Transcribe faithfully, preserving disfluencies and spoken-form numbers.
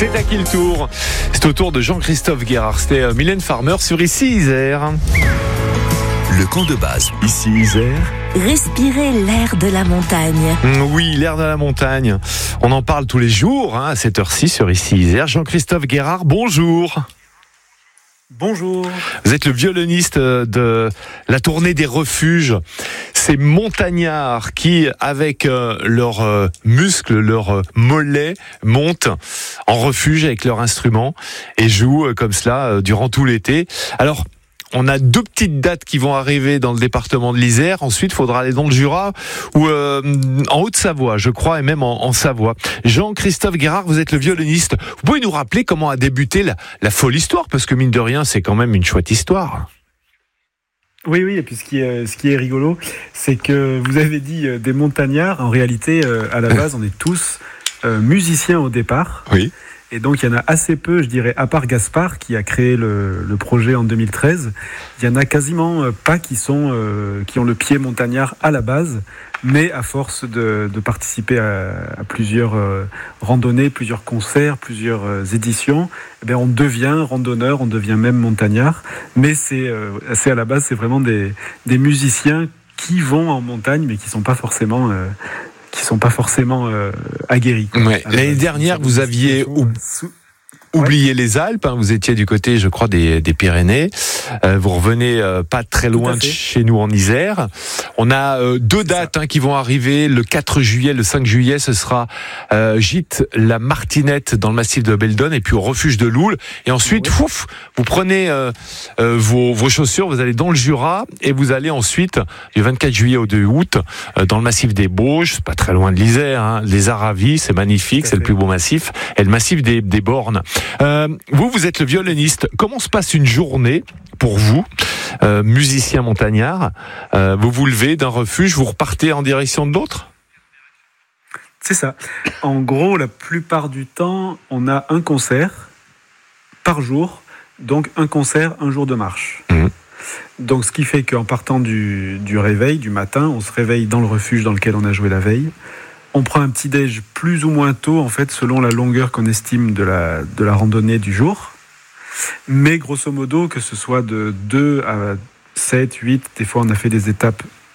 C'est à qui le tour? C'est au tour de Jean-Christophe Guérard. C'était euh, Mylène Farmer sur Ici Isère. Le camp de base, Ici Isère. Respirez l'air de la montagne. Oui, l'air de la montagne. On en parle tous les jours, hein, à cette heure-ci sur Ici Isère. Jean-Christophe Guérard, bonjour. Bonjour. Vous êtes le violoniste de la tournée des refuges. Ces montagnards qui, avec euh, leurs euh, muscles, leurs euh, mollets, montent en refuge avec leurs instruments et jouent euh, comme cela euh, durant tout l'été. Alors, on a deux petites dates qui vont arriver dans le département de l'Isère. Ensuite, il faudra aller dans le Jura ou euh, en Haute-Savoie, je crois, et même en, en Savoie. Jean-Christophe Guérard, vous êtes le violoniste. Vous pouvez nous rappeler comment a débuté la, la folle histoire? Parce que mine de rien, c'est quand même une chouette histoire. Oui, oui, et puis ce qui est, ce qui est rigolo, c'est que vous avez dit euh, des montagnards. En réalité, euh, à la base, on est tous euh, musiciens au départ. Oui. Et donc, il y en a assez peu, je dirais, à part Gaspard, qui a créé le, le projet en deux mille treize. Il y en a quasiment pas qui sont, euh, qui ont le pied montagnard à la base, mais à force de, de participer à, à plusieurs euh, randonnées, plusieurs concerts, plusieurs euh, éditions, eh bien, on devient randonneur, on devient même montagnard. Mais c'est, euh, c'est à la base, c'est vraiment des, des musiciens qui vont en montagne, mais qui sont pas forcément euh, qui sont pas forcément euh, aguerris. Ouais. L'année dernière, vous aviez ou... oublié ouais. les Alpes, hein, vous étiez du côté, je crois, des, des Pyrénées. Euh, vous revenez euh, pas très loin de chez nous en Isère. On a euh, deux dates hein, qui vont arriver. Le quatre juillet, le cinq juillet, ce sera euh, Gîte la Martinette dans le massif de Beldon et puis au refuge de Loul. Et ensuite, oui. ouf, vous prenez euh, euh, vos, vos chaussures, vous allez dans le Jura et vous allez ensuite du vingt-quatre juillet au deux août euh, dans le massif des Bauges, c'est pas très loin de l'Isère. Hein, les Aravis, c'est magnifique, c'est le plus beau massif, et le massif des, des Bornes. Euh, vous, vous êtes le violoniste. Comment se passe une journée pour vous, euh, musicien montagnard? euh, Vous vous levez d'un refuge, vous repartez en direction de l'autre? C'est ça. En gros, la plupart du temps, on a un concert par jour. Donc, un concert, un jour de marche. Mmh. Donc, ce qui fait qu'en partant du, du réveil, du matin, on se réveille dans le refuge dans lequel on a joué la veille. On prend un petit déj plus ou moins tôt, en fait, selon la longueur qu'on estime de la, de la randonnée du jour. Mais grosso modo, que ce soit de deux à sept, huit, des fois on a fait des étapes